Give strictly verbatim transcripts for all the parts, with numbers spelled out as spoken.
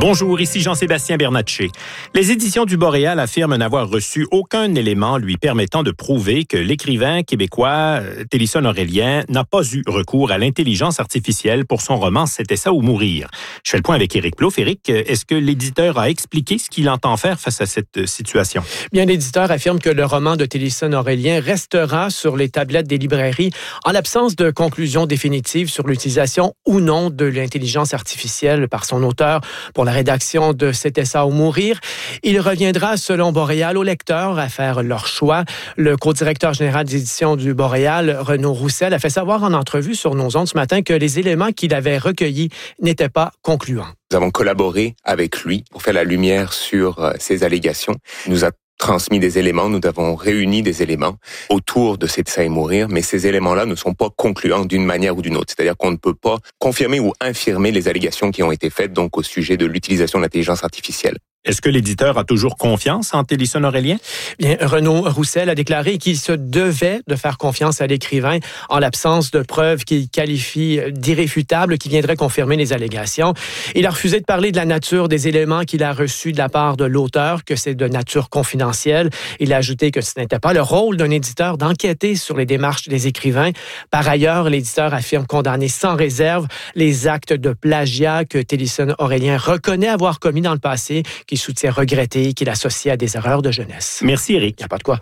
Bonjour, ici Jean-Sébastien Bernatchez. Les éditions du Boréal affirment n'avoir reçu aucun élément lui permettant de prouver que l'écrivain québécois Télisson Aurélien n'a pas eu recours à l'intelligence artificielle pour son roman « C'était ça ou mourir ». Je fais le point avec Éric Plouffe. Éric, est-ce que l'éditeur a expliqué ce qu'il entend faire face à cette situation? Bien, l'éditeur affirme que le roman de Télisson Aurélien restera sur les tablettes des librairies en l'absence de conclusion définitive sur l'utilisation ou non de l'intelligence artificielle par son auteur pour la rédaction de C'était ça ou mourir. Il reviendra, selon Boréal, aux lecteurs à faire leur choix. Le co-directeur général d'édition du Boréal, Renaud Roussel, a fait savoir en entrevue sur nos ondes ce matin que les éléments qu'il avait recueillis n'étaient pas concluants. Nous avons collaboré avec lui pour faire la lumière sur ces allégations. Il nous a transmis des éléments, nous avons réuni des éléments autour de C'était ça et mourir, mais ces éléments-là ne sont pas concluants d'une manière ou d'une autre. C'est-à-dire qu'on ne peut pas confirmer ou infirmer les allégations qui ont été faites donc au sujet de l'utilisation de l'intelligence artificielle. Est-ce que l'éditeur a toujours confiance en Télisson Aurélien? Bien, Renaud Roussel a déclaré qu'il se devait de faire confiance à l'écrivain en l'absence de preuves qu'il qualifie d'irréfutables qui viendraient confirmer les allégations. Il a refusé de parler de la nature des éléments qu'il a reçus de la part de l'auteur, que c'est de nature confidentielle. Il a ajouté que ce n'était pas le rôle d'un éditeur d'enquêter sur les démarches des écrivains. Par ailleurs, l'éditeur affirme condamner sans réserve les actes de plagiat que Télisson Aurélien reconnaît avoir commis dans le passé, qu'il soutient regretté, qu'il associe à des erreurs de jeunesse. Merci, Éric. Il n'y a pas de quoi.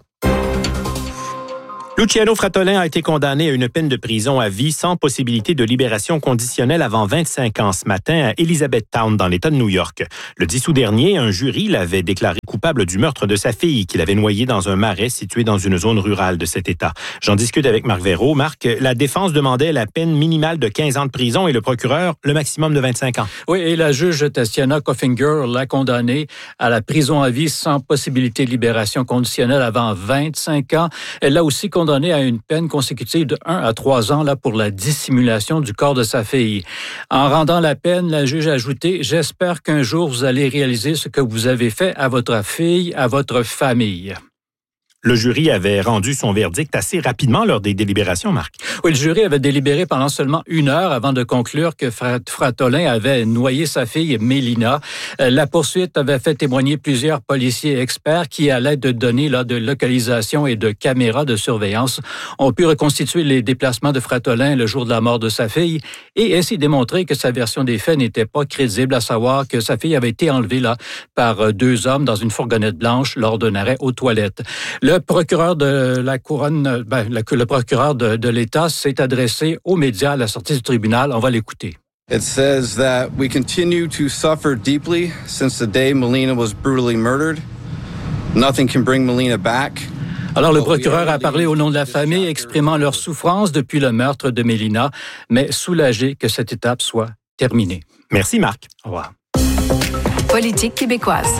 Luciano Fratolin a été condamné à une peine de prison à vie sans possibilité de libération conditionnelle avant vingt-cinq ans ce matin à Elizabethtown, dans l'État de New York. Le dix août dernier, un jury l'avait déclaré coupable du meurtre de sa fille qu'il avait noyée dans un marais situé dans une zone rurale de cet État. J'en discute avec Marc Verreau. Marc, la défense demandait la peine minimale de quinze ans de prison et le procureur le maximum de vingt-cinq ans. Oui, et la juge Tatiana Coffinger l'a condamné à la prison à vie sans possibilité de libération conditionnelle avant vingt-cinq ans. Elle l'a aussi condamné à une peine consécutive de un à trois ans là, pour la dissimulation du corps de sa fille. En rendant la peine, la juge a ajouté « J'espère qu'un jour vous allez réaliser ce que vous avez fait à votre fille, à votre famille ». Le jury avait rendu son verdict assez rapidement lors des délibérations, Marc. Oui, le jury avait délibéré pendant seulement une heure avant de conclure que Fratolin avait noyé sa fille, Mélina. La poursuite avait fait témoigner plusieurs policiers experts qui, à l'aide de données là, de localisation et de caméras de surveillance, ont pu reconstituer les déplacements de Fratolin le jour de la mort de sa fille et ainsi démontrer que sa version des faits n'était pas crédible, à savoir que sa fille avait été enlevée là, par deux hommes dans une fourgonnette blanche lors d'un arrêt aux toilettes. Le procureur de la couronne, ben, le procureur de, de l'État s'est adressé aux médias à la sortie du tribunal. On va l'écouter. It says that we continue to suffer deeply since the day Melina was brutally murdered. Nothing can bring Melina back. Alors, le procureur a parlé au nom de la famille, exprimant leur souffrance depuis le meurtre de Mélina, mais soulagé que cette étape soit terminée. Merci, Marc. Au revoir. Politique québécoise.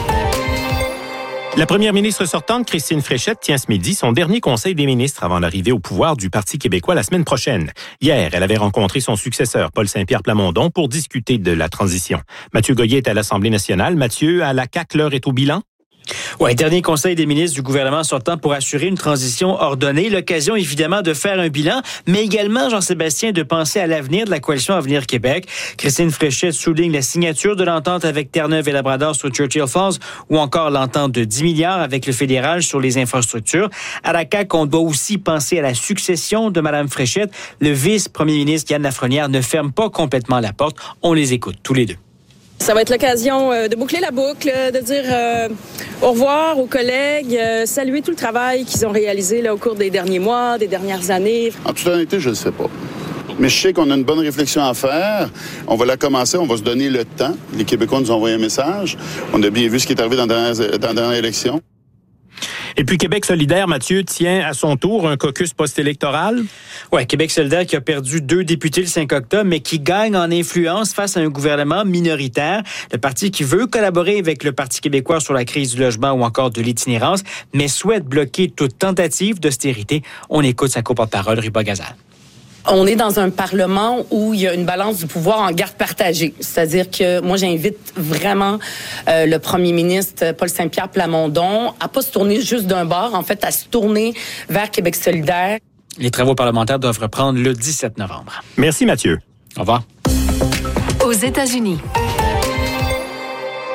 La première ministre sortante, Christine Fréchette, tient ce midi son dernier conseil des ministres avant l'arrivée au pouvoir du Parti québécois la semaine prochaine. Hier, elle avait rencontré son successeur, Paul Saint-Pierre Plamondon, pour discuter de la transition. Mathieu Goyer est à l'Assemblée nationale. Mathieu, à la C A Q, l'heure est au bilan? Oui, dernier conseil des ministres du gouvernement sortant pour assurer une transition ordonnée. L'occasion, évidemment, de faire un bilan, mais également, Jean-Sébastien, de penser à l'avenir de la coalition Avenir Québec. Christine Fréchette souligne la signature de l'entente avec Terre-Neuve et Labrador sur Churchill Falls ou encore l'entente de dix milliards avec le fédéral sur les infrastructures. À la C A Q, on doit aussi penser à la succession de Mme Fréchette. Le vice-premier ministre Yann Lafrenière ne ferme pas complètement la porte. On les écoute, tous les deux. Ça va être l'occasion de boucler la boucle, de dire euh, au revoir aux collègues, euh, saluer tout le travail qu'ils ont réalisé là, au cours des derniers mois, des dernières années. En toute honnêteté, je ne sais pas. Mais je sais qu'on a une bonne réflexion à faire. On va la commencer, on va se donner le temps. Les Québécois nous ont envoyé un message. On a bien vu ce qui est arrivé dans la dernière, dans la dernière élection. Et puis Québec solidaire, Mathieu, tient à son tour un caucus post-électoral. Oui, Québec solidaire qui a perdu deux députés le cinq octobre, mais qui gagne en influence face à un gouvernement minoritaire. Le parti qui veut collaborer avec le Parti québécois sur la crise du logement ou encore de l'itinérance, mais souhaite bloquer toute tentative d'austérité. On écoute sa co-porte-parole, Ruba Gazal. On est dans un parlement où il y a une balance du pouvoir en garde partagée. C'est-à-dire que moi, j'invite vraiment euh, le premier ministre Paul Saint-Pierre Plamondon à pas se tourner juste d'un bord, en fait, à se tourner vers Québec solidaire. Les travaux parlementaires doivent reprendre le dix-sept novembre. Merci, Mathieu. Au revoir. Aux États-Unis.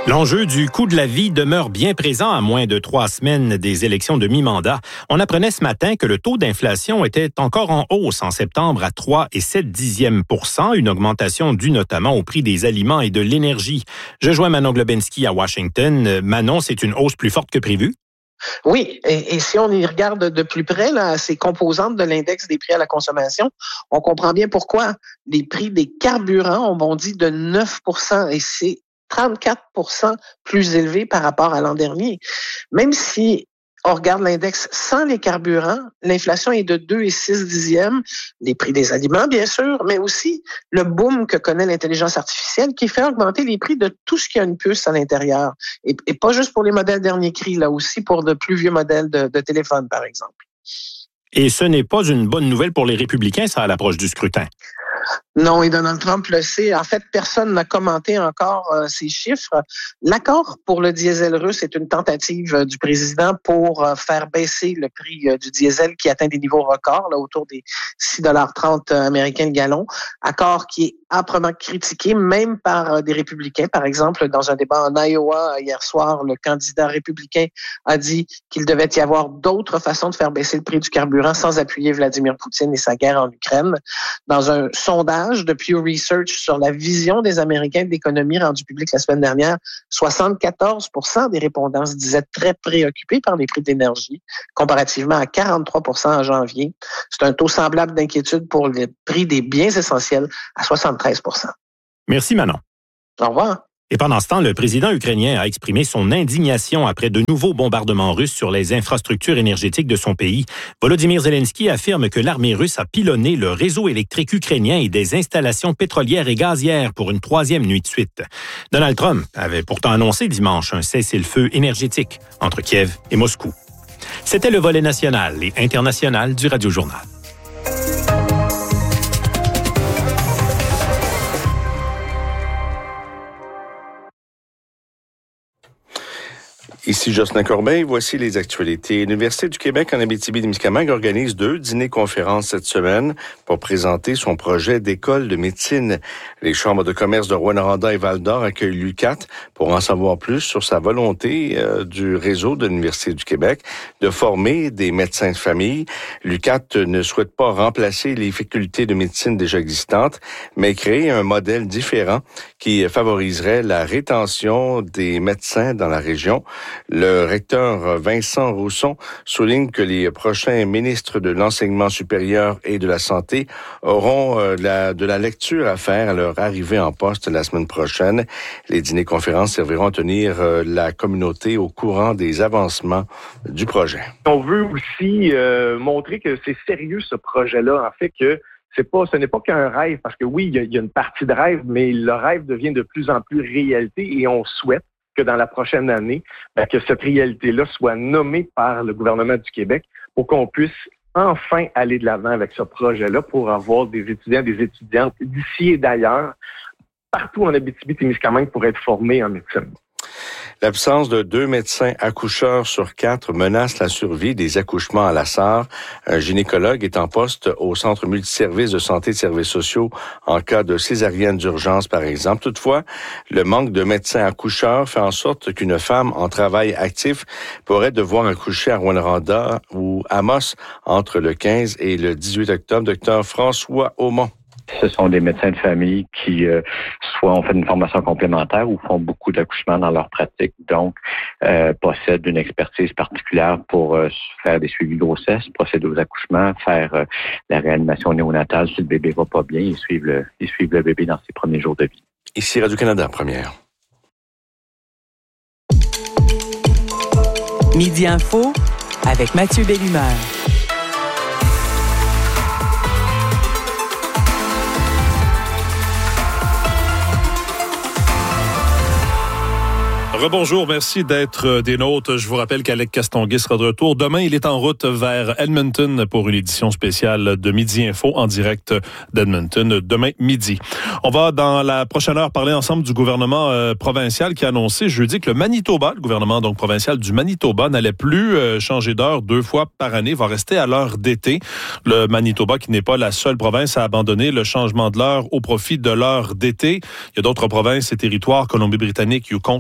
L'enjeu du coût de la vie demeure bien présent à moins de trois semaines des élections de mi-mandat. On apprenait ce matin que le taux d'inflation était encore en hausse en septembre à trois virgule sept dixièmes pour cent, une augmentation due notamment au prix des aliments et de l'énergie. Je joins Manon Globensky à Washington. Manon, c'est une hausse plus forte que prévu? Oui, et, et si on y regarde de plus près, là, ces composantes de l'index des prix à la consommation, on comprend bien pourquoi les prix des carburants ont bondi de neuf pour cent et c'est trente-quatre pour cent plus élevé par rapport à l'an dernier. Même si on regarde l'index sans les carburants, l'inflation est de deux virgule six dixièmes, les prix des aliments, bien sûr, mais aussi le boom que connaît l'intelligence artificielle qui fait augmenter les prix de tout ce qui a une puce à l'intérieur. Et, et pas juste pour les modèles dernier cri, là aussi pour de plus vieux modèles de, de téléphone, par exemple. Et ce n'est pas une bonne nouvelle pour les républicains, ça, à l'approche du scrutin. Non, et Donald Trump le sait. En fait, personne n'a commenté encore euh, ces chiffres. L'accord pour le diesel russe est une tentative euh, du président pour euh, faire baisser le prix euh, du diesel qui atteint des niveaux records, là, autour des six dollars trente euh, américains le gallon. Accord qui est âprement critiqué, même par euh, des républicains. Par exemple, dans un débat en Iowa hier soir, le candidat républicain a dit qu'il devait y avoir d'autres façons de faire baisser le prix du carburant sans appuyer Vladimir Poutine et sa guerre en Ukraine. Dans un sondage de Pew Research sur la vision des Américains de l'économie rendu public la semaine dernière, soixante-quatorze pour cent des répondants se disaient très préoccupés par les prix de l'énergie, comparativement à quarante-trois pour cent en janvier. C'est un taux semblable d'inquiétude pour les prix des biens essentiels à soixante-treize pour cent. Merci Manon. Au revoir. Et pendant ce temps, le président ukrainien a exprimé son indignation après de nouveaux bombardements russes sur les infrastructures énergétiques de son pays. Volodymyr Zelensky affirme que l'armée russe a pilonné le réseau électrique ukrainien et des installations pétrolières et gazières pour une troisième nuit de suite. Donald Trump avait pourtant annoncé dimanche un cessez-le-feu énergétique entre Kiev et Moscou. C'était le volet national et international du Radio Journal. Ici Jocelyn Corbeil, voici les actualités. L'Université du Québec en Abitibi-Témiscamingue organise deux dîners-conférences cette semaine pour présenter son projet d'école de médecine. Les chambres de commerce de Rouyn-Noranda et Val-d'Or accueillent l'U Q A T pour en savoir plus sur sa volonté euh, du réseau de l'Université du Québec de former des médecins de famille. L'U Q A T ne souhaite pas remplacer les facultés de médecine déjà existantes, mais créer un modèle différent qui favoriserait la rétention des médecins dans la région. Le recteur Vincent Rousson souligne que les prochains ministres de l'enseignement supérieur et de la santé auront euh, la, de la lecture à faire à leur arrivée en poste la semaine prochaine. Les dîners-conférences serviront à tenir euh, la communauté au courant des avancements du projet. On veut aussi euh, montrer que c'est sérieux ce projet-là, en fait que c'est pas, ce n'est pas qu'un rêve, parce que oui, il y, a, il y a une partie de rêve, mais le rêve devient de plus en plus réalité et on souhaite que dans la prochaine année, ben, que cette réalité-là soit nommée par le gouvernement du Québec pour qu'on puisse enfin aller de l'avant avec ce projet-là pour avoir des étudiants, des étudiantes d'ici et d'ailleurs, partout en Abitibi-Témiscamingue pour être formés en médecine. L'absence de deux médecins accoucheurs sur quatre menace la survie des accouchements à la Sarre. Un gynécologue est en poste au Centre multiservice de santé et de services sociaux en cas de césarienne d'urgence, par exemple. Toutefois, le manque de médecins accoucheurs fait en sorte qu'une femme en travail actif pourrait devoir accoucher à Rouyn-Noranda ou Amos entre le quinze et le dix-huit octobre. Docteur François Aumont. Ce sont des médecins de famille qui euh, soit ont fait une formation complémentaire ou font beaucoup d'accouchements dans leur pratique, donc euh, possèdent une expertise particulière pour euh, faire des suivis de grossesse, procéder aux accouchements, faire euh, la réanimation néonatale si le bébé va pas bien et suivre le, et suivre le bébé dans ses premiers jours de vie. Ici Radio-Canada, première. Midi Info avec Mathieu Bellumeur. Rebonjour, merci d'être des nôtres. Je vous rappelle qu'Alec Castonguay sera de retour. Demain, il est en route vers Edmonton pour une édition spéciale de Midi Info en direct d'Edmonton, demain midi. On va, dans la prochaine heure, parler ensemble du gouvernement euh, provincial qui a annoncé jeudi que le Manitoba, le gouvernement donc provincial du Manitoba, n'allait plus euh, changer d'heure deux fois par année, va rester à l'heure d'été. Le Manitoba, qui n'est pas la seule province à abandonner le changement de l'heure au profit de l'heure d'été. Il y a d'autres provinces et territoires, Colombie-Britannique, Yukon, territoire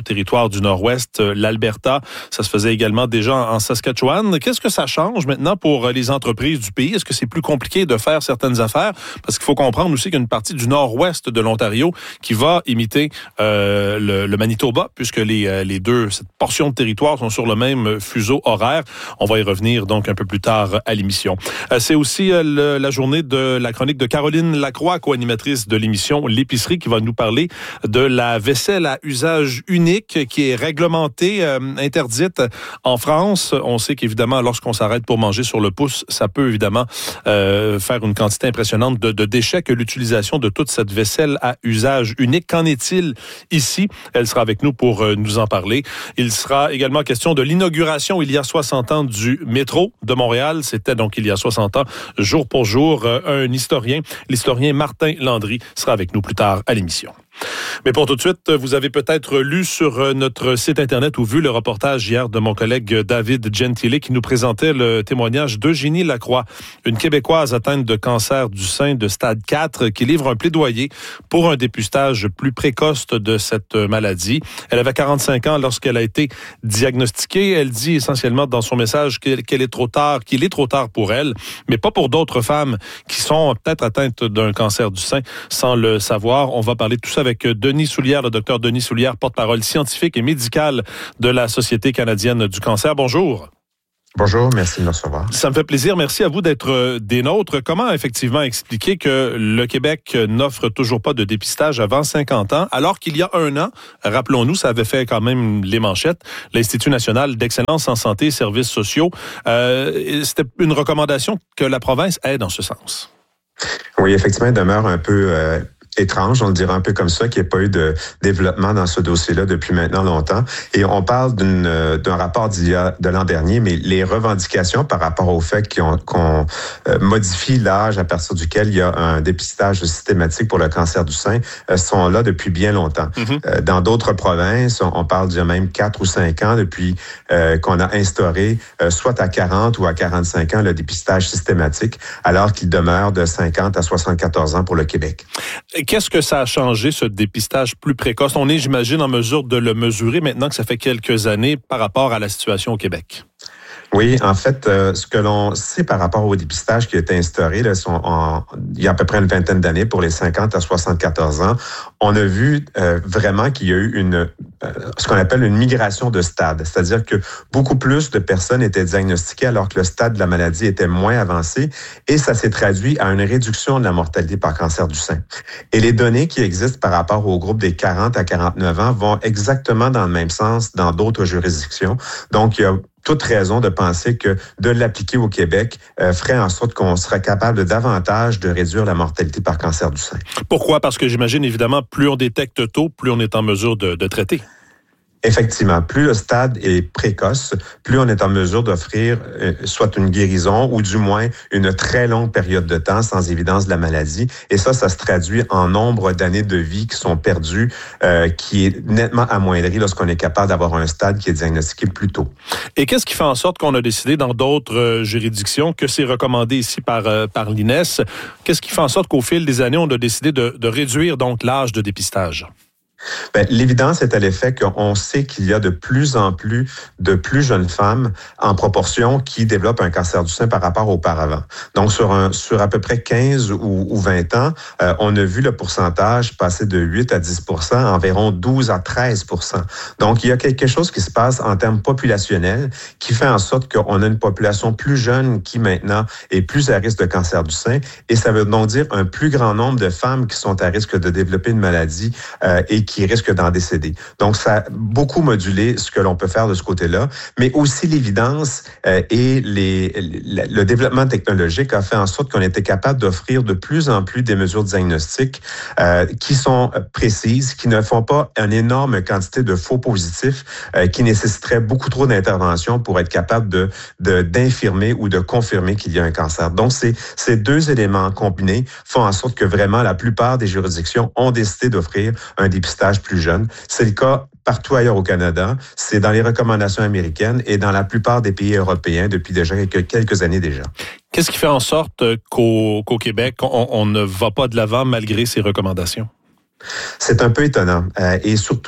territoire du Nord-Ouest, l'Alberta. Ça se faisait également déjà en Saskatchewan. Qu'est-ce que ça change maintenant pour les entreprises du pays? Est-ce que c'est plus compliqué de faire certaines affaires? Parce qu'il faut comprendre aussi qu'il y a une partie du Nord-Ouest de l'Ontario qui va imiter euh, le, le Manitoba, puisque les, les deux, cette portion de territoire sont sur le même fuseau horaire. On va y revenir donc un peu plus tard à l'émission. Euh, c'est aussi euh, le, la journée de la chronique de Caroline Lacroix, co-animatrice de l'émission L'épicerie, qui va nous parler de la vaisselle à usage unique qui est réglementée, euh, interdite en France. On sait qu'évidemment, lorsqu'on s'arrête pour manger sur le pouce, ça peut évidemment euh, faire une quantité impressionnante de, de déchets que l'utilisation de toute cette vaisselle à usage unique. Qu'en est-il ici? Elle sera avec nous pour euh, nous en parler. Il sera également question de l'inauguration il y a soixante ans du métro de Montréal. C'était donc il y a soixante ans, jour pour jour. Euh, un historien, l'historien Martin Landry, sera avec nous plus tard à l'émission. Mais pour tout de suite, vous avez peut-être lu sur notre site Internet ou vu le reportage hier de mon collègue David Gentile qui nous présentait le témoignage d'Eugénie Lacroix, une Québécoise atteinte de cancer du sein de stade quatre qui livre un plaidoyer pour un dépistage plus précoce de cette maladie. Elle avait quarante-cinq ans lorsqu'elle a été diagnostiquée. Elle dit essentiellement dans son message qu'elle est trop tard, qu'il est trop tard pour elle, mais pas pour d'autres femmes qui sont peut-être atteintes d'un cancer du sein sans le savoir. On va parler de tout ça avec Denis Soulière, le docteur Denis Soulière, porte-parole scientifique et médicale de la Société canadienne du cancer. Bonjour. Bonjour, merci de me recevoir. Ça me fait plaisir. Merci à vous d'être des nôtres. Comment effectivement expliquer que le Québec n'offre toujours pas de dépistage avant cinquante ans, alors qu'il y a un an, rappelons-nous, ça avait fait quand même les manchettes, l'Institut national d'excellence en santé et services sociaux, euh, c'était une recommandation que la province ait dans ce sens. Oui, effectivement, il demeure un peu... Euh étrange, on le dirait un peu comme ça, qu'il n'y ait pas eu de développement dans ce dossier-là depuis maintenant longtemps. Et on parle d'une, d'un rapport d'il y a, de l'an dernier, mais les revendications par rapport au fait qu'on, qu'on euh, modifie l'âge à partir duquel il y a un dépistage systématique pour le cancer du sein euh, sont là depuis bien longtemps. Mm-hmm. Euh, dans d'autres provinces, on, on parle d'il y a même quatre ou cinq ans depuis euh, qu'on a instauré euh, soit à quarante ou à quarante-cinq ans le dépistage systématique, alors qu'il demeure de cinquante à soixante-quatorze ans pour le Québec. Qu'est-ce que ça a changé, ce dépistage plus précoce? On est, j'imagine, en mesure de le mesurer maintenant que ça fait quelques années par rapport à la situation au Québec. Oui, en fait, euh, ce que l'on sait par rapport au dépistage qui a été instauré là, sont en, il y a à peu près une vingtaine d'années pour les cinquante à soixante-quatorze ans, on a vu euh, vraiment qu'il y a eu une euh, ce qu'on appelle une migration de stade, c'est-à-dire que beaucoup plus de personnes étaient diagnostiquées alors que le stade de la maladie était moins avancé et ça s'est traduit à une réduction de la mortalité par cancer du sein. Et les données qui existent par rapport au groupe des quarante à quarante-neuf ans vont exactement dans le même sens dans d'autres juridictions. Donc, il y a toute raison de penser que de l'appliquer au Québec euh, ferait en sorte qu'on serait capable de davantage de réduire la mortalité par cancer du sein. Pourquoi? Parce que j'imagine évidemment, plus on détecte tôt, plus on est en mesure de, de traiter. Effectivement, plus le stade est précoce, plus on est en mesure d'offrir euh, soit une guérison ou du moins une très longue période de temps sans évidence de la maladie. Et ça, ça se traduit en nombre d'années de vie qui sont perdues, euh, qui est nettement amoindri lorsqu'on est capable d'avoir un stade qui est diagnostiqué plus tôt. Et qu'est-ce qui fait en sorte qu'on a décidé dans d'autres euh, juridictions que c'est recommandé ici par, euh, par l'I N E S? Qu'est-ce qui fait en sorte qu'au fil des années, on a décidé de, de réduire donc l'âge de dépistage? Bien, l'évidence est à l'effet qu'on sait qu'il y a de plus en plus de plus jeunes femmes en proportion qui développent un cancer du sein par rapport auparavant. Donc, sur, un, sur à peu près quinze ou, ou vingt ans, euh, on a vu le pourcentage passer de huit à dix pour cent, environ douze à treize pour cent. Donc, il y a quelque chose qui se passe en termes populationnels qui fait en sorte qu'on a une population plus jeune qui maintenant est plus à risque de cancer du sein. Et ça veut donc dire un plus grand nombre de femmes qui sont à risque de développer une maladie euh, et qui risquent d'en décéder. Donc, ça a beaucoup modulé ce que l'on peut faire de ce côté-là, mais aussi l'évidence euh, et les, le, le développement technologique a fait en sorte qu'on était capable d'offrir de plus en plus des mesures diagnostiques euh, qui sont précises, qui ne font pas une énorme quantité de faux positifs euh, qui nécessiteraient beaucoup trop d'interventions pour être capable de, de, d'infirmer ou de confirmer qu'il y a un cancer. Donc, ces, ces deux éléments combinés font en sorte que vraiment la plupart des juridictions ont décidé d'offrir un dépistage plus jeune. C'est le cas partout ailleurs au Canada. C'est dans les recommandations américaines et dans la plupart des pays européens depuis déjà quelques, quelques années déjà. Qu'est-ce qui fait en sorte qu'au, qu'au Québec, on, on ne va pas de l'avant malgré ces recommandations? C'est un peu étonnant. Euh, et surtout,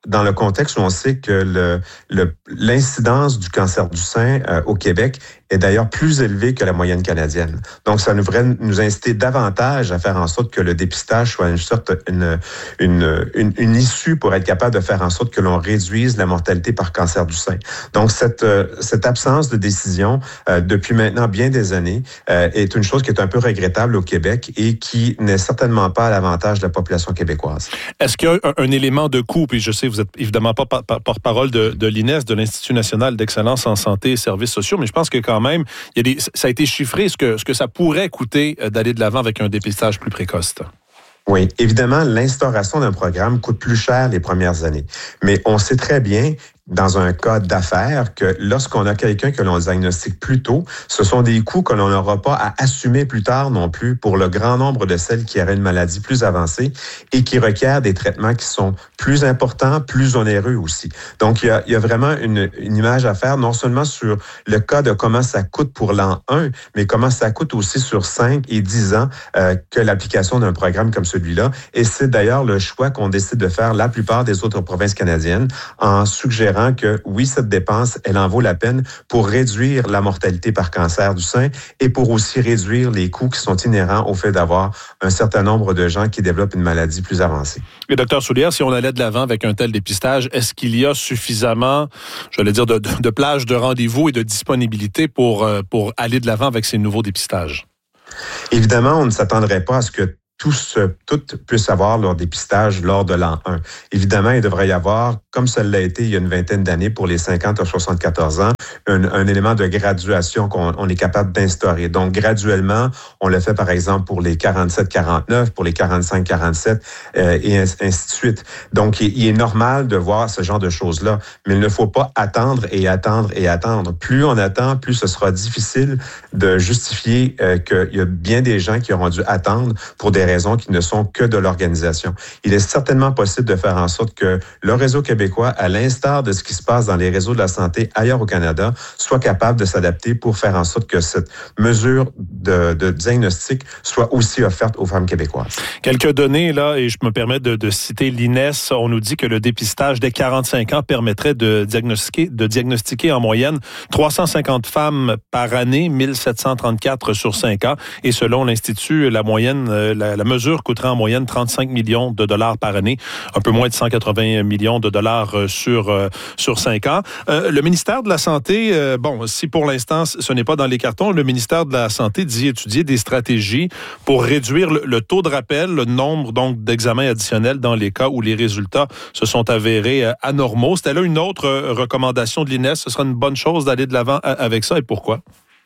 dans le contexte où on sait que le, le, l'incidence du cancer du sein euh, au Québec est d'ailleurs plus élevée que la moyenne canadienne. Donc, ça devrait nous inciter davantage à faire en sorte que le dépistage soit une sorte, une, une, une, une issue pour être capable de faire en sorte que l'on réduise la mortalité par cancer du sein. Donc, cette, euh, cette absence de décision, euh, depuis maintenant bien des années, euh, est une chose qui est un peu regrettable au Québec et qui n'est certainement pas à l'avantage de la population québécoise. Est-ce qu'il y a un, un élément de coût, puis je sais, vous êtes évidemment pas porte-parole de, de l'I N E S, de l'Institut national d'excellence en santé et services sociaux, mais je pense que quand même, il y a des, ça a été chiffré ce que, ce que ça pourrait coûter d'aller de l'avant avec un dépistage plus précoce. Oui, évidemment, l'instauration d'un programme coûte plus cher les premières années. Mais on sait très bien, dans un cas d'affaires, que lorsqu'on a quelqu'un que l'on diagnostique plus tôt, ce sont des coûts que l'on n'aura pas à assumer plus tard non plus pour le grand nombre de celles qui auraient une maladie plus avancée et qui requièrent des traitements qui sont plus importants, plus onéreux aussi. Donc, il y a, il y a vraiment une, une image à faire, non seulement sur le cas de comment ça coûte pour l'an un, mais comment ça coûte aussi sur cinq et dix ans euh, que l'application d'un programme comme celui-là. Et c'est d'ailleurs le choix qu'on décide de faire la plupart des autres provinces canadiennes en suggérant que oui, cette dépense, elle en vaut la peine pour réduire la mortalité par cancer du sein et pour aussi réduire les coûts qui sont inhérents au fait d'avoir un certain nombre de gens qui développent une maladie plus avancée. Et docteur Soulière, si on allait de l'avant avec un tel dépistage, est-ce qu'il y a suffisamment, j'allais dire, de, de, de plages de rendez-vous et de disponibilité pour, pour aller de l'avant avec ces nouveaux dépistages? Évidemment, on ne s'attendrait pas à ce que tous, toutes puissent avoir leur dépistage lors de l'an un. Évidemment, il devrait y avoir, comme ça l'a été il y a une vingtaine d'années pour les cinquante à soixante-quatorze ans, un, un élément de graduation qu'on on est capable d'instaurer. Donc, graduellement, on le fait par exemple pour les quarante-sept quarante-neuf, pour les quarante-cinq quarante-sept euh, et ainsi de suite. Donc, il, il est normal de voir ce genre de choses-là, mais il ne faut pas attendre et attendre et attendre. Plus on attend, plus ce sera difficile de justifier euh, qu'il y a bien des gens qui auront dû attendre pour des raisons qui ne sont que de l'organisation. Il est certainement possible de faire en sorte que le réseau québécois, à l'instar de ce qui se passe dans les réseaux de la santé ailleurs au Canada, soit capable de s'adapter pour faire en sorte que cette mesure de, de diagnostic soit aussi offerte aux femmes québécoises. Quelques données, là, et je me permets de, de citer l'I N E S. On nous dit que le dépistage dès quarante-cinq ans permettrait de diagnostiquer, de diagnostiquer en moyenne trois cent cinquante femmes par année, mille sept cent trente-quatre sur cinq ans. Et selon l'Institut, la moyenne, la La mesure coûterait en moyenne trente-cinq millions de dollars par année, un peu moins de cent quatre-vingts millions de dollars sur euh, sur cinq ans. Euh, le ministère de la Santé, euh, bon, si pour l'instant ce n'est pas dans les cartons, le ministère de la Santé dit étudier des stratégies pour réduire le, le taux de rappel, le nombre donc d'examens additionnels dans les cas où les résultats se sont avérés euh, anormaux. C'était là une autre euh, recommandation de l'I N E S. Ce sera une bonne chose d'aller de l'avant avec ça et pourquoi?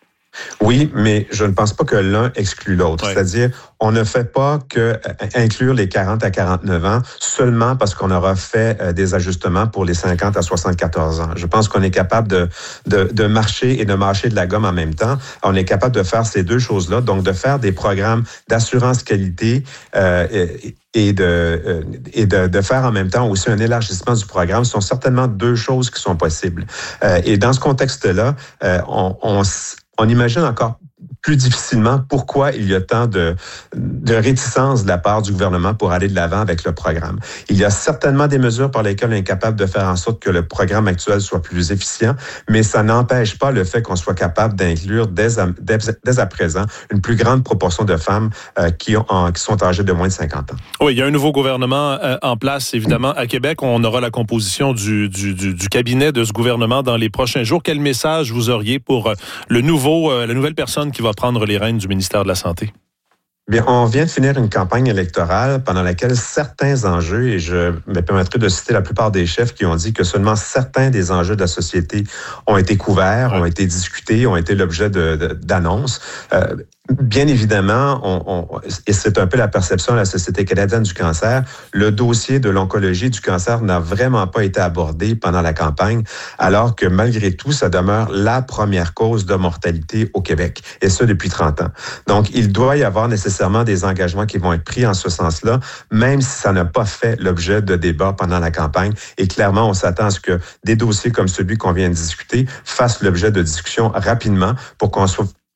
Oui, mais je ne pense pas que l'un exclut l'autre. Ouais. C'est-à-dire, on ne fait pas que inclure les quarante à quarante-neuf ans seulement parce qu'on aura fait euh, des ajustements pour les cinquante à soixante-quatorze ans. Je pense qu'on est capable de, de, de marcher et de mâcher de la gomme en même temps. On est capable de faire ces deux choses-là, donc de faire des programmes d'assurance qualité euh, et, et de euh, et de, de faire en même temps aussi un élargissement du programme. Ce sont certainement deux choses qui sont possibles. Euh, et dans ce contexte-là, euh, on, on On imagine encore plus difficilement pourquoi il y a tant de, de réticence de la part du gouvernement pour aller de l'avant avec le programme. Il y a certainement des mesures par lesquelles on est capable de faire en sorte que le programme actuel soit plus efficient, mais ça n'empêche pas le fait qu'on soit capable d'inclure dès à, dès, dès à présent une plus grande proportion de femmes euh, qui, ont, en, qui sont âgées de moins de cinquante ans. Oui, il y a un nouveau gouvernement euh, en place, évidemment, à Québec. On aura la composition du, du, du, du cabinet de ce gouvernement dans les prochains jours. Quel message vous auriez pour euh, le nouveau, euh, la nouvelle personne qui va prendre les rênes du ministère de la Santé? Bien, on vient de finir une campagne électorale pendant laquelle certains enjeux, et je me permettrai de citer la plupart des chefs qui ont dit que seulement certains des enjeux de la société ont été couverts, ont été discutés, ont été l'objet de, de, d'annonces. Euh, Bien évidemment, on, on, et c'est un peu la perception de la Société canadienne du cancer, le dossier de l'oncologie et du cancer n'a vraiment pas été abordé pendant la campagne, alors que malgré tout, ça demeure la première cause de mortalité au Québec, et ce depuis trente ans. Donc, il doit y avoir nécessairement des engagements qui vont être pris en ce sens-là, même si ça n'a pas fait l'objet de débats pendant la campagne. Et clairement, on s'attend à ce que des dossiers comme celui qu'on vient de discuter fassent l'objet de discussions rapidement pour qu'on soit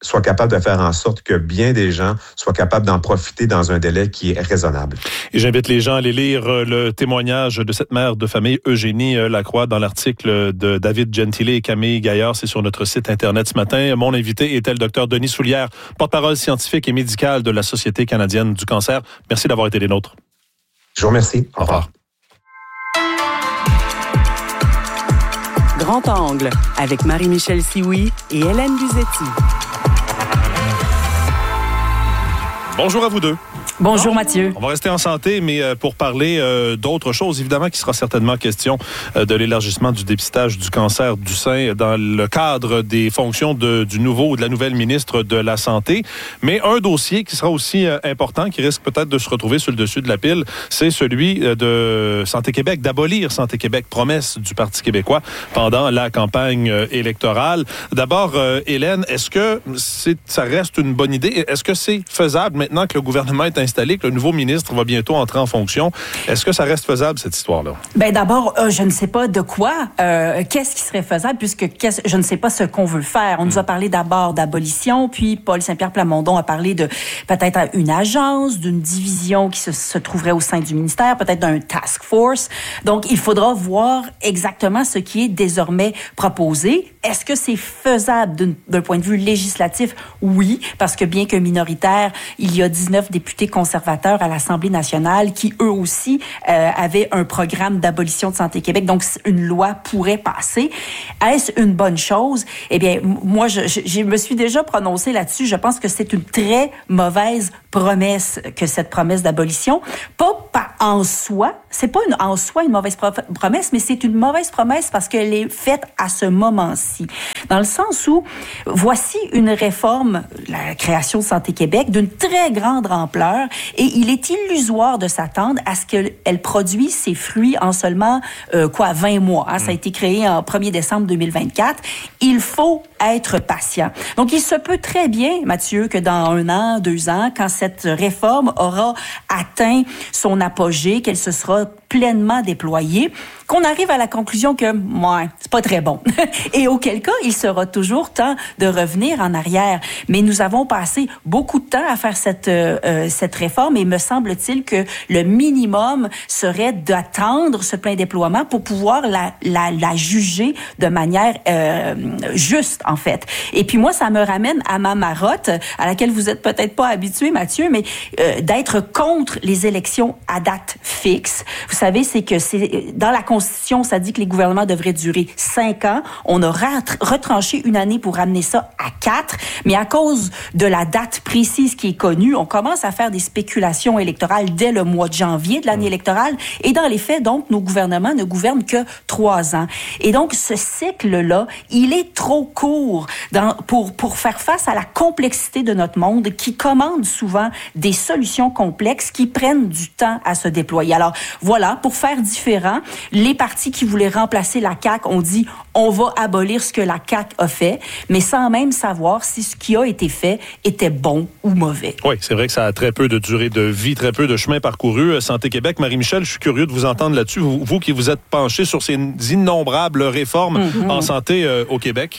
soit capable de faire en sorte que bien des gens soient capables d'en profiter dans un délai qui est raisonnable. Et j'invite les gens à aller lire le témoignage de cette mère de famille, Eugénie Lacroix, dans l'article de David Gentile et Camille Gaillard. C'est sur notre site Internet ce matin. Mon invité était le docteur Denis Soulière, porte-parole scientifique et médicale de la Société canadienne du cancer. Merci d'avoir été des nôtres. Je vous remercie. Au revoir. Grand Angle avec Marie-Michel Sioui et Hélène Buzetti. Bonjour à vous deux. Bonjour bon, Mathieu. On va rester en santé, mais pour parler euh, d'autres choses, évidemment qu'il sera certainement question euh, de l'élargissement du dépistage du cancer du sein dans le cadre des fonctions de, du nouveau ou de la nouvelle ministre de la Santé. Mais un dossier qui sera aussi euh, important, qui risque peut-être de se retrouver sur le dessus de la pile, c'est celui de Santé Québec, d'abolir Santé Québec, promesse du Parti québécois pendant la campagne euh, électorale. D'abord, euh, Hélène, est-ce que c'est, ça reste une bonne idée? Est-ce que c'est faisable maintenant que le gouvernement est installé, que le nouveau ministre va bientôt entrer en fonction? Est-ce que ça reste faisable, cette histoire-là? Ben d'abord, euh, je ne sais pas de quoi. Euh, qu'est-ce qui serait faisable, puisque je ne sais pas ce qu'on veut faire. On mmh. nous a parlé d'abord d'abolition, puis Paul Saint-Pierre Plamondon a parlé de peut-être une agence, d'une division qui se, se trouverait au sein du ministère, peut-être d'un task force. Donc, il faudra voir exactement ce qui est désormais proposé. Est-ce que c'est faisable d'un, d'un point de vue législatif? Oui, parce que bien que minoritaire, il y a dix-neuf députés conservateurs à l'Assemblée nationale qui, eux aussi, euh, avaient un programme d'abolition de Santé Québec. Donc, une loi pourrait passer. Est-ce une bonne chose? Eh bien, moi, je, je, je me suis déjà prononcée là-dessus. Je pense que c'est une très mauvaise promesse, que cette promesse d'abolition. Pas, pas en soi. C'est pas une, en soi une mauvaise pro- promesse, mais c'est une mauvaise promesse parce qu'elle est faite à ce moment-ci. Dans le sens où, voici une réforme, la création de Santé Québec, d'une très grande ampleur, et il est illusoire de s'attendre à ce qu'elle produise ses fruits en seulement, euh, quoi, vingt mois. Hein? Ça a été créé en premier décembre deux mille vingt-quatre. Il faut être patient. Donc, il se peut très bien, Mathieu, que dans un an, deux ans, quand cette réforme aura atteint son apogée, qu'elle se sera pleinement déployée, qu'on arrive à la conclusion que, ouais, c'est pas très bon. Et auquel cas, il sera toujours temps de revenir en arrière. Mais nous avons passé beaucoup de temps à faire cette, euh, cette réforme et me semble-t-il que le minimum serait d'attendre ce plein déploiement pour pouvoir la, la, la juger de manière euh, juste, en fait. Et puis moi, ça me ramène à ma marotte, à laquelle vous êtes peut-être pas habitué, Mathieu, mais euh, d'être contre les élections à date fixe. Vous savez, c'est que c'est dans la Constitution, ça dit que les gouvernements devraient durer cinq ans. On a retranché une année pour ramener ça à quatre. Mais à cause de la date précise qui est connue, on commence à faire des spéculations électorales dès le mois de janvier de l'année électorale. Et dans les faits, donc, nos gouvernements ne gouvernent que trois ans. Et donc, ce cycle-là, il est trop court dans, pour, pour faire face à la complexité de notre monde qui commande souvent des solutions complexes qui prennent du temps à se déployer. Alors, voilà, pour faire différent, les partis qui voulaient remplacer la C A Q ont dit on va abolir ce que la C A Q a fait, mais sans même savoir si ce qui a été fait était bon ou mauvais. Oui, c'est vrai que ça a très peu de durée de vie, très peu de chemin parcouru. Santé Québec, Marie-Michel, je suis curieux de vous entendre là-dessus. Vous, vous qui vous êtes penché sur ces innombrables réformes mm-hmm. en santé euh, au Québec.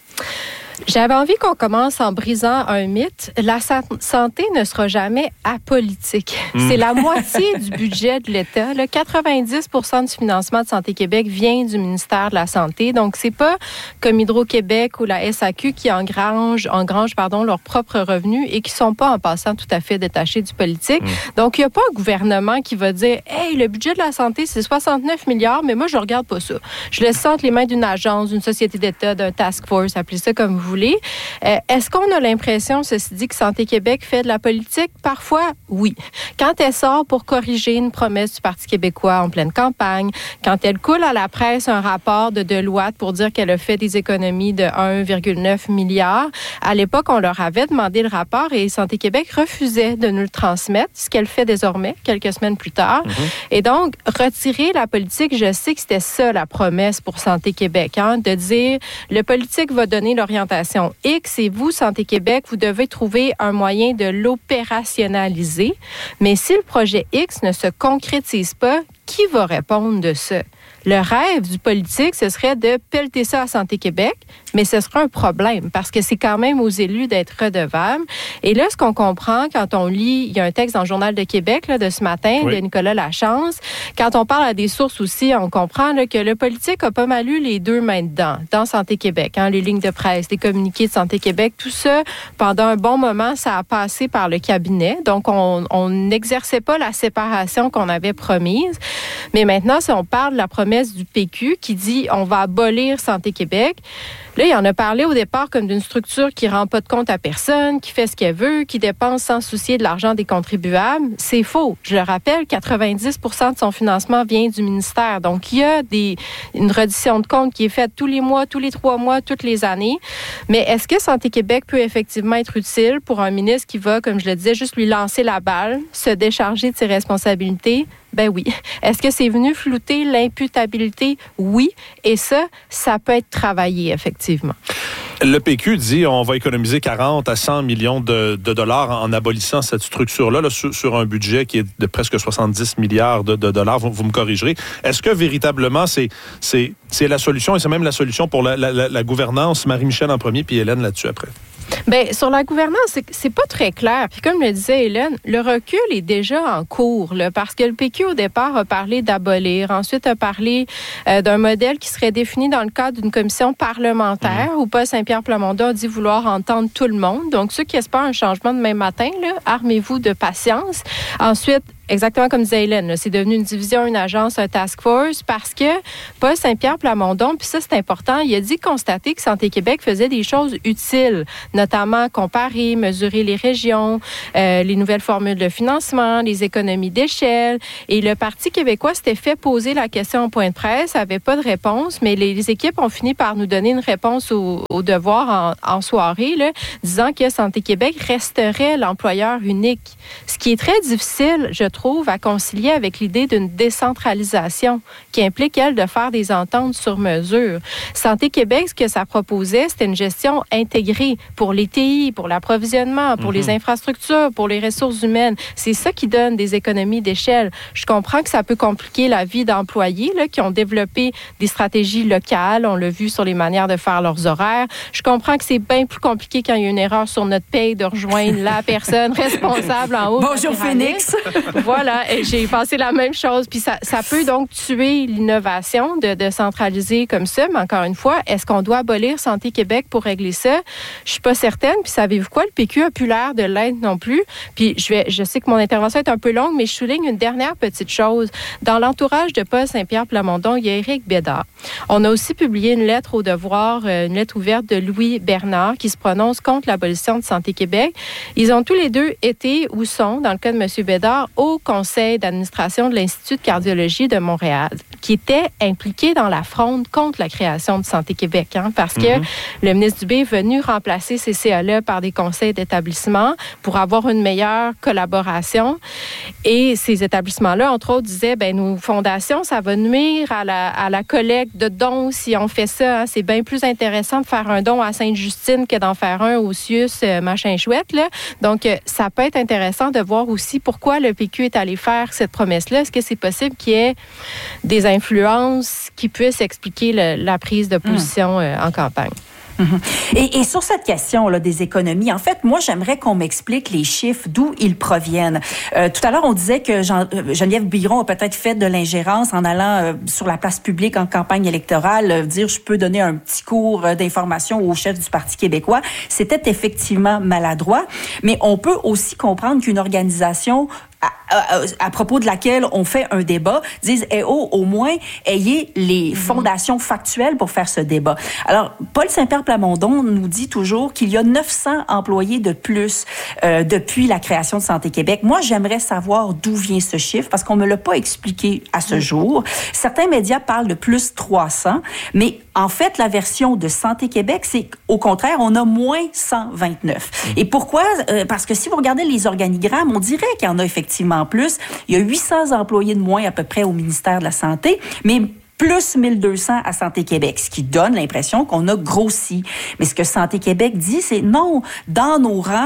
J'avais envie qu'on commence en brisant un mythe. La santé ne sera jamais apolitique. Mmh. C'est la moitié du budget de l'État. Là, quatre-vingt-dix pour cent du financement de Santé Québec vient du ministère de la Santé. Donc, c'est pas comme Hydro-Québec ou la S A Q qui engrangent, engrangent pardon, leurs propres revenus et qui sont pas, en passant, tout à fait détachés du politique. Mmh. Donc, il n'y a pas un gouvernement qui va dire « Hey, le budget de la santé, c'est soixante-neuf milliards, mais moi, je regarde pas ça. Je laisse ça entre les mains d'une agence, d'une société d'État, d'un task force, appelez ça comme vous voulez. Euh, est-ce qu'on a l'impression, ceci dit, que Santé Québec fait de la politique? Parfois, oui. Quand elle sort pour corriger une promesse du Parti québécois en pleine campagne, quand elle coule à la presse un rapport de Deloitte pour dire qu'elle a fait des économies de un virgule neuf milliard, à l'époque, on leur avait demandé le rapport et Santé Québec refusait de nous le transmettre, ce qu'elle fait désormais, quelques semaines plus tard. Mm-hmm. Et donc, retirer la politique, je sais que c'était ça la promesse pour Santé Québec, hein, de dire le politique va donner l'orientation X et vous, Santé Québec, vous devez trouver un moyen de l'opérationnaliser. Mais si le projet X ne se concrétise pas, qui va répondre de ça? Le rêve du politique, ce serait de pelleter ça à Santé Québec, mais ce sera un problème parce que c'est quand même aux élus d'être redevables. Et là, ce qu'on comprend quand on lit, il y a un texte dans le Journal de Québec là, de ce matin, oui. de Nicolas Lachance. Quand on parle à des sources aussi, on comprend là, que le politique a pas mal eu les deux mains dedans, dans Santé Québec. Hein, les lignes de presse, les communiqués de Santé Québec, tout ça, pendant un bon moment, ça a passé par le cabinet. Donc, on n'exerçait pas la séparation qu'on avait promise. Mais maintenant, si on parle de la promesse du P Q qui dit on va abolir Santé Québec. Là, il en a parlé au départ comme d'une structure qui rend pas de compte à personne, qui fait ce qu'elle veut, qui dépense sans soucier de l'argent des contribuables. C'est faux. Je le rappelle, quatre-vingt-dix pour cent de son financement vient du ministère. Donc, il y a des, une reddition de comptes qui est faite tous les mois, tous les trois mois, toutes les années. Mais est-ce que Santé Québec peut effectivement être utile pour un ministre qui va, comme je le disais, juste lui lancer la balle, se décharger de ses responsabilités? Ben oui. Est-ce que c'est venu flouter l'imputabilité? Oui. Et ça, ça peut être travaillé, effectivement. Le P Q dit on va économiser quarante à cent millions de, de dollars en abolissant cette structure-là là, sur, sur un budget qui est de presque soixante-dix milliards de, de dollars. Vous, vous me corrigerez. Est-ce que véritablement c'est, c'est, c'est la solution et c'est même la solution pour la, la, la gouvernance? Marie-Michel en premier, puis Hélène là-dessus après. Bien, sur la gouvernance, c'est, c'est pas très clair. Puis comme le disait Hélène, le recul est déjà en cours, là, parce que le P Q, au départ, a parlé d'abolir. Ensuite, a parlé euh, d'un modèle qui serait défini dans le cadre d'une commission parlementaire mmh. où Paul Saint-Pierre Plamondon a dit vouloir entendre tout le monde. Donc, ceux qui espèrent un changement demain matin, là, armez-vous de patience. Ensuite, exactement comme disait Hélène, là, c'est devenu une division, une agence, un task force parce que Paul Saint-Pierre Plamondon, puis ça, c'est important, il a dit constater que Santé Québec faisait des choses utiles, notamment comparer, mesurer les régions, euh, les nouvelles formules de financement, les économies d'échelle. Et le Parti québécois s'était fait poser la question en point de presse, avait pas de réponse, mais les, les équipes ont fini par nous donner une réponse au, au devoir en, en soirée, là, disant que Santé Québec resterait l'employeur unique. Ce qui est très difficile, je trouve, à concilier avec l'idée d'une décentralisation qui implique, elle, de faire des ententes sur mesure. Santé Québec, ce que ça proposait, c'était une gestion intégrée pour les T I, pour l'approvisionnement, pour mm-hmm. les infrastructures, pour les ressources humaines. C'est ça qui donne des économies d'échelle. Je comprends que ça peut compliquer la vie d'employés là, qui ont développé des stratégies locales. On l'a vu sur les manières de faire leurs horaires. Je comprends que c'est bien plus compliqué quand il y a une erreur sur notre paye de rejoindre la personne responsable en haut. Bonjour Phoenix! Voilà, et j'ai pensé la même chose. Puis ça, ça peut donc tuer l'innovation de, de centraliser comme ça. Mais encore une fois, est-ce qu'on doit abolir Santé Québec pour régler ça? Je suis pas certaine. Puis savez-vous quoi? Le P Q a plus l'air de l'être non plus. Puis je vais, je sais que mon intervention est un peu longue, mais je souligne une dernière petite chose. Dans l'entourage de Paul Saint-Pierre Plamondon, il y a Éric Bédard. On a aussi publié une lettre au devoir, une lettre ouverte de Louis Bernard qui se prononce contre l'abolition de Santé Québec. Ils ont tous les deux été ou sont, dans le cas de M. Bédard, au conseil d'administration de l'Institut de cardiologie de Montréal, qui était impliqué dans la fronde contre la création de Santé Québec, hein, parce que mm-hmm. le ministre Dubé est venu remplacer ces C A L E par des conseils d'établissement pour avoir une meilleure collaboration. Et ces établissements-là, entre autres, disaient, ben nos fondations, ça va nuire à la, à la collecte de dons si on fait ça. Hein. C'est bien plus intéressant de faire un don à Sainte-Justine que d'en faire un au C I U S, euh, machin chouette, là. Donc, euh, ça peut être intéressant de voir aussi pourquoi le P Q est allé faire cette promesse-là. Est-ce que c'est possible qu'il y ait des influences qui puissent expliquer le, la prise de position euh, en campagne? Mm-hmm. Et, et sur cette question là, des économies, en fait, moi, j'aimerais qu'on m'explique les chiffres, d'où ils proviennent. Euh, tout à l'heure, on disait que Jean, euh, Geneviève Biron a peut-être fait de l'ingérence en allant euh, sur la place publique en campagne électorale, euh, dire je peux donner un petit cours euh, d'information au chef du Parti québécois. C'était effectivement maladroit, mais on peut aussi comprendre qu'une organisation À, à, à propos de laquelle on fait un débat, disent eh oh, au moins, ayez les fondations factuelles pour faire ce débat. Alors, Paul Saint-Pierre Plamondon nous dit toujours qu'il y a neuf cents employés de plus euh, depuis la création de Santé Québec. Moi, j'aimerais savoir d'où vient ce chiffre, parce qu'on me l'a pas expliqué à ce jour. Certains médias parlent de plus trois cents, mais en fait, la version de Santé Québec, c'est au contraire, on a moins cent vingt-neuf. Et pourquoi? Euh, parce que si vous regardez les organigrammes, on dirait qu'il y en a effectivement plus. Il y a huit cents employés de moins à peu près au ministère de la Santé, mais plus mille deux cents à Santé Québec, ce qui donne l'impression qu'on a grossi. Mais ce que Santé Québec dit, c'est non, dans nos rangs,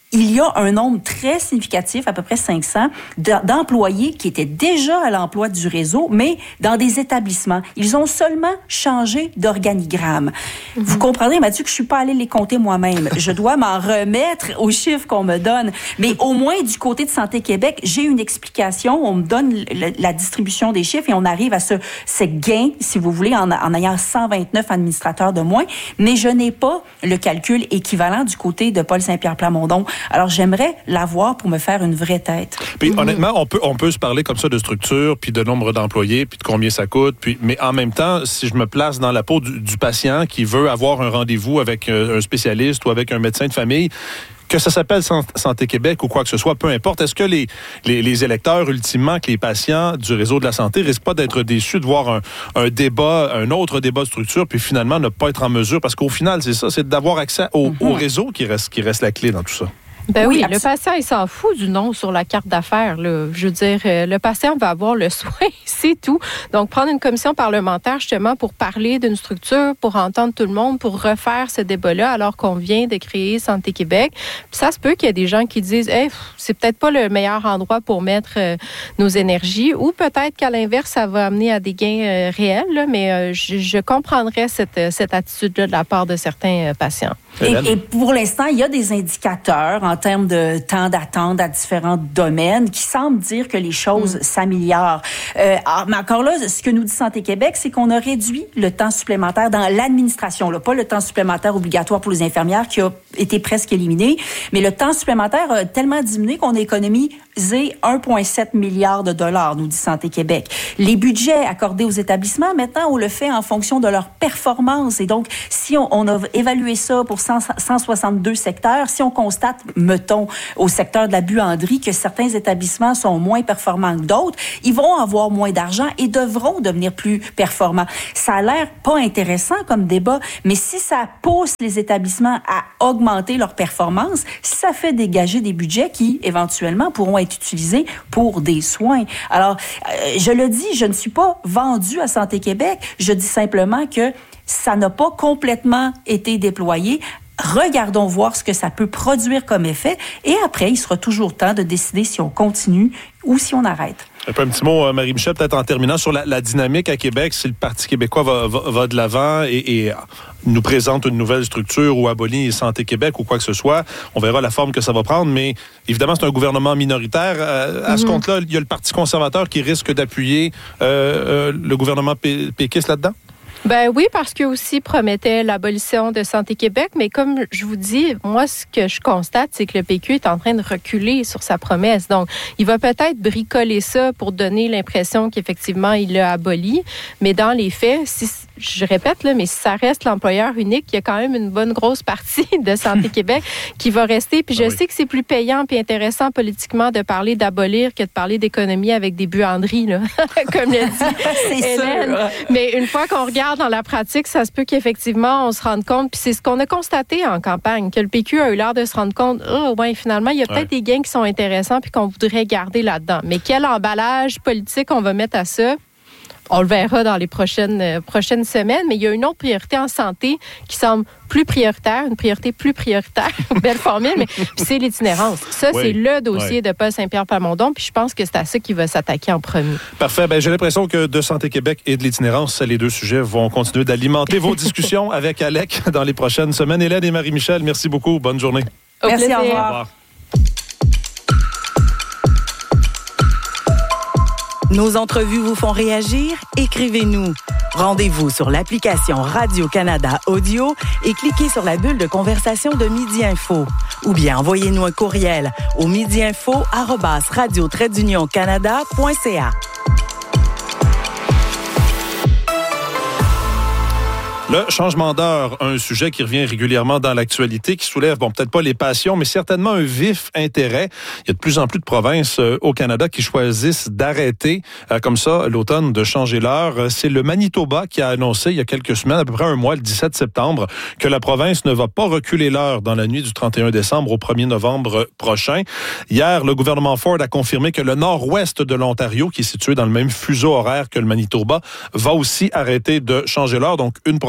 il y a un nombre très significatif, à peu près cinq cents, d'employés qui étaient déjà à l'emploi du réseau, mais dans des établissements. Ils ont seulement changé d'organigramme. Mm-hmm. Vous comprendrez, Mathieu, que je suis pas allée les compter moi-même. Je dois m'en remettre aux chiffres qu'on me donne. Mais au moins, du côté de Santé Québec, j'ai une explication. On me donne le, la distribution des chiffres et on arrive à ce, ce gain, si vous voulez, en, en ayant cent vingt-neuf administrateurs de moins. Mais je n'ai pas le calcul équivalent du côté de Paul Saint-Pierre Plamondon. Alors, j'aimerais l'avoir pour me faire une vraie tête. Puis, mmh. honnêtement, on peut, on peut se parler comme ça de structure, puis de nombre d'employés, puis de combien ça coûte. Puis, mais en même temps, si je me place dans la peau du, du patient qui veut avoir un rendez-vous avec un spécialiste ou avec un médecin de famille, que ça s'appelle Santé Québec ou quoi que ce soit, peu importe, est-ce que les, les, les électeurs, ultimement, que les patients du réseau de la santé risquent pas d'être déçus de voir un, un débat, un autre débat de structure, puis finalement ne pas être en mesure, parce qu'au final, c'est ça, c'est d'avoir accès au, mmh. au réseau qui reste, qui reste la clé dans tout ça. Ben oui, oui le patient, il s'en fout du nom sur la carte d'affaires. Là. Je veux dire, le patient va avoir le soin, c'est tout. Donc, prendre une commission parlementaire, justement, pour parler d'une structure, pour entendre tout le monde, pour refaire ce débat-là, alors qu'on vient de créer Santé Québec. Puis ça se peut qu'il y ait des gens qui disent, hey, c'est peut-être pas le meilleur endroit pour mettre euh, nos énergies, ou peut-être qu'à l'inverse, ça va amener à des gains euh, réels, là, mais euh, je, je comprendrais cette, cette attitude-là de la part de certains euh, patients. Et, et pour l'instant, il y a des indicateurs en termes de temps d'attente à différents domaines qui semblent dire que les choses mmh. s'améliorent. Euh, mais encore là, ce que nous dit Santé Québec, c'est qu'on a réduit le temps supplémentaire dans l'administration, là, pas le temps supplémentaire obligatoire pour les infirmières qui a été presque éliminé, mais le temps supplémentaire a tellement diminué qu'on a économisé un virgule sept milliard de dollars, nous dit Santé Québec. Les budgets accordés aux établissements, maintenant, on le fait en fonction de leur performance. Et donc, si on, on a évalué ça pour cent soixante-deux secteurs, si on constate, mettons, au secteur de la buanderie, que certains établissements sont moins performants que d'autres, ils vont avoir moins d'argent et devront devenir plus performants. Ça a l'air pas intéressant comme débat, mais si ça pousse les établissements à augmenter leur performance, ça fait dégager des budgets qui, éventuellement, pourront être utilisés pour des soins. Alors, euh, je le dis, je ne suis pas vendue à Santé Québec, je dis simplement que ça n'a pas complètement été déployé. Regardons voir ce que ça peut produire comme effet et après, il sera toujours temps de décider si on continue ou si on arrête. Un peu un petit mot, Marie-Michel, peut-être en terminant sur la, la dynamique à Québec, si le Parti québécois va, va, va de l'avant et, et nous présente une nouvelle structure ou abolit Santé Québec ou quoi que ce soit, on verra la forme que ça va prendre, mais évidemment, c'est un gouvernement minoritaire. Euh, à mm-hmm. ce compte-là, il y a le Parti conservateur qui risque d'appuyer euh, euh, le gouvernement pé- péquiste là-dedans? Ben oui, parce qu'eux aussi promettaient l'abolition de Santé Québec, mais comme je vous dis, moi, ce que je constate, c'est que le P Q est en train de reculer sur sa promesse. Donc, il va peut-être bricoler ça pour donner l'impression qu'effectivement, il l'a aboli, mais dans les faits, si, je répète, là, mais si ça reste l'employeur unique, il y a quand même une bonne grosse partie de Santé Québec qui va rester. Puis je ah oui. sais que c'est plus payant et intéressant politiquement de parler d'abolir que de parler d'économie avec des buanderies, là, comme l'a dit c'est Hélène. Sûr. Mais une fois qu'on regarde dans la pratique, ça se peut qu'effectivement, on se rende compte, puis c'est ce qu'on a constaté en campagne, que le P Q a eu l'air de se rendre compte, oh, ouais, finalement, il y a peut-être ouais. des gains qui sont intéressants puis qu'on voudrait garder là-dedans. Mais quel emballage politique on va mettre à ça? On le verra dans les prochaines, euh, prochaines semaines, mais il y a une autre priorité en santé qui semble plus prioritaire, une priorité plus prioritaire, belle formule, mais c'est l'itinérance. Ça, oui, c'est le dossier oui. de Paul Saint-Pierre Plamondon, puis je pense que c'est à ça qu'il va s'attaquer en premier. Parfait. Ben, j'ai l'impression que de Santé Québec et de l'itinérance, les deux sujets vont continuer d'alimenter vos discussions avec Alec dans les prochaines semaines. Hélène et Marie-Michel, merci beaucoup. Bonne journée. Au merci, plaisir. Au revoir. Au revoir. Nos entrevues vous font réagir? Écrivez-nous. Rendez-vous sur l'application Radio-Canada Audio et cliquez sur la bulle de conversation de Midi Info. Ou bien envoyez-nous un courriel au midiinfo arobase radio trait d'union canada point c a. Le changement d'heure, un sujet qui revient régulièrement dans l'actualité, qui soulève, bon, peut-être pas les passions, mais certainement un vif intérêt. Il y a de plus en plus de provinces euh, au Canada qui choisissent d'arrêter, euh, comme ça, l'automne, de changer l'heure. C'est le Manitoba qui a annoncé il y a quelques semaines, à peu près un mois, le dix-sept septembre, que la province ne va pas reculer l'heure dans la nuit du trente et un décembre au premier novembre prochain. Hier, le gouvernement Ford a confirmé que le nord-ouest de l'Ontario, qui est situé dans le même fuseau horaire que le Manitoba, va aussi arrêter de changer l'heure. Donc, une province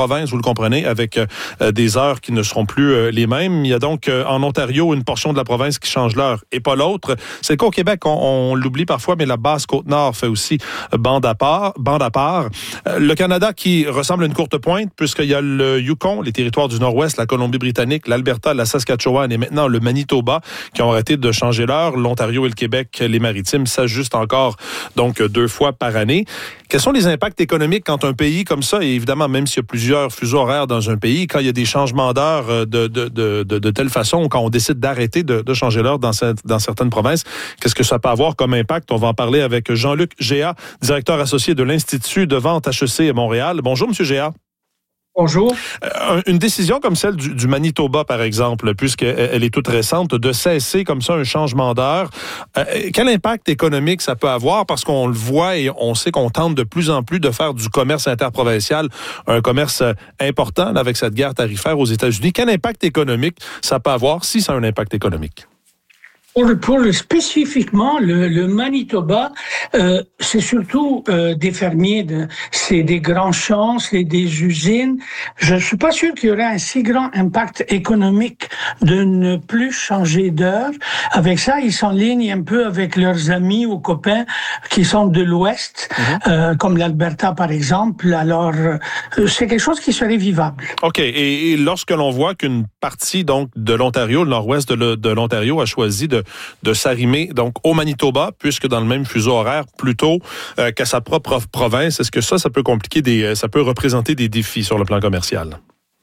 provinces, vous le comprenez, avec euh, des heures qui ne seront plus euh, les mêmes. Il y a donc euh, en Ontario une portion de la province qui change l'heure et pas l'autre. C'est le cas au Québec, on, on l'oublie parfois, mais la basse Côte-Nord fait aussi bande à part. Bande à part. Euh, le Canada qui ressemble à une courte pointe, puisqu'il y a le Yukon, les territoires du Nord-Ouest, la Colombie-Britannique, l'Alberta, la Saskatchewan et maintenant le Manitoba qui ont arrêté de changer l'heure. L'Ontario et le Québec, les maritimes, s'ajustent encore donc deux fois par année. Quels sont les impacts économiques quand un pays comme ça, et évidemment, même s'il y a plusieurs fuseaux horaires dans un pays, quand il y a des changements d'heure de, de, de, de, de telle façon, quand on décide d'arrêter de, de changer l'heure dans, dans certaines provinces, qu'est-ce que ça peut avoir comme impact? On va en parler avec Jean-Luc Géa, directeur associé de l'Institut de vente H E C à Montréal. Bonjour, M. Géa. Bonjour. Euh, une décision comme celle du, du Manitoba, par exemple, puisqu'elle est toute récente, de cesser comme ça un changement d'heure, euh, quel impact économique ça peut avoir? Parce qu'on le voit et on sait qu'on tente de plus en plus de faire du commerce interprovincial un commerce important avec cette guerre tarifaire aux États-Unis. Quel impact économique ça peut avoir, si ça a un impact économique? Pour, pour le, spécifiquement, le, le Manitoba, euh, c'est surtout euh, des fermiers, de, c'est des grands champs, c'est des usines. Je ne suis pas sûr qu'il y aurait un si grand impact économique de ne plus changer d'heure. Avec ça, ils s'enlignent un peu avec leurs amis ou copains qui sont de l'Ouest, mm-hmm. euh, comme l'Alberta par exemple. Alors, euh, c'est quelque chose qui serait vivable. OK. Et, et lorsque l'on voit qu'une partie donc de l'Ontario, le nord-ouest de, le, de l'Ontario a choisi de de s'arrimer donc au Manitoba, puisque dans le même fuseau horaire, plutôt euh, qu'à sa propre province. Est-ce que ça, ça peut compliquer des, ça peut représenter des défis sur le plan commercial?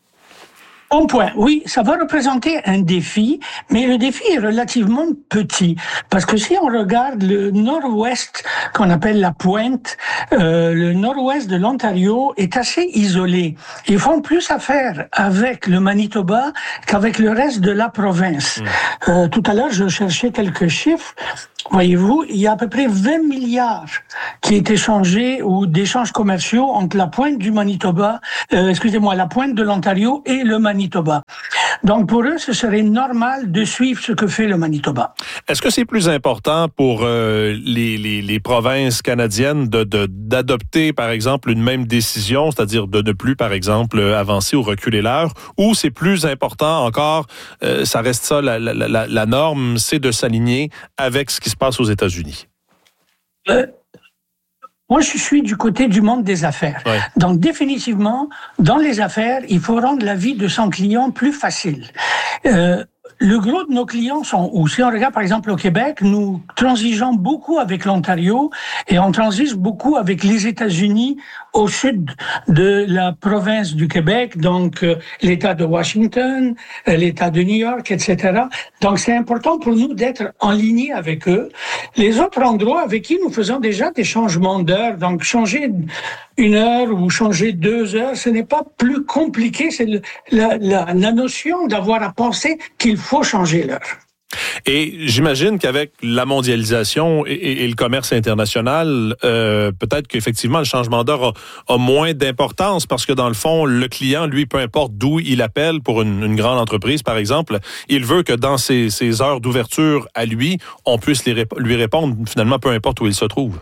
Bon point. Oui, ça va représenter un défi, mais le défi est relativement petit. Parce que si on regarde le nord-ouest, qu'on appelle la pointe, euh, le nord-ouest de l'Ontario est assez isolé. Ils font plus affaire avec le Manitoba qu'avec le reste de la province. Mmh. Euh, tout à l'heure, je cherchais quelques chiffres. Voyez-vous, il y a à peu près vingt milliards qui est échangé ou d'échanges commerciaux entre la pointe du Manitoba, euh, excusez-moi, la pointe de l'Ontario et le Manitoba. Donc pour eux, ce serait normal de suivre ce que fait le Manitoba. Est-ce que c'est plus important pour euh, les, les, les provinces canadiennes de, de, d'adopter, par exemple, une même décision, c'est-à-dire de ne plus, par exemple, avancer ou reculer l'heure, ou c'est plus important encore, euh, ça reste ça, la, la, la, la norme, c'est de s'aligner avec ce qui se passe aux États-Unis? Euh, moi, je suis du côté du monde des affaires. Ouais. Donc, définitivement, dans les affaires, il faut rendre la vie de son client plus facile. Euh, Le gros de nos clients sont où? Si on regarde par exemple au Québec, nous transigeons beaucoup avec l'Ontario et on transige beaucoup avec les États-Unis au sud de la province du Québec, donc euh, l'État de Washington, euh, l'État de New York, et cetera. Donc c'est important pour nous d'être en ligne avec eux. Les autres endroits avec qui nous faisons déjà des changements d'heure, donc changer une heure ou changer deux heures, ce n'est pas plus compliqué, c'est le, la, la, la notion d'avoir à penser qu'il faut changer l'heure. Et j'imagine qu'avec la mondialisation et, et, et le commerce international, euh, peut-être qu'effectivement le changement d'heure a, a moins d'importance parce que dans le fond, le client, lui, peu importe d'où il appelle pour une, une grande entreprise, par exemple, il veut que dans ses, ses heures d'ouverture à lui, on puisse les, lui répondre finalement peu importe où il se trouve.